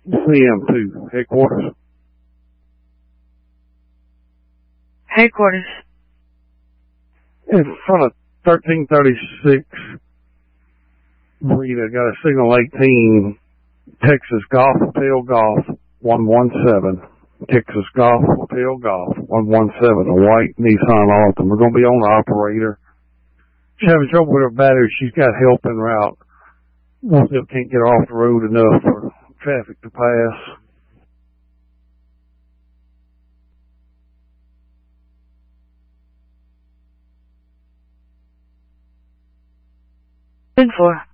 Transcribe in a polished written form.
CM2, headquarters. Headquarters. In front of 1336, Rita got a signal 18, Texas Golf Hotel Golf 117. Texas Golf Hotel Golf 117, a white Nissan Altima. We're going to be on the operator. She's having trouble with her battery. She's got help en route. Most of them can't get her off the road enough for traffic to pass. Good for.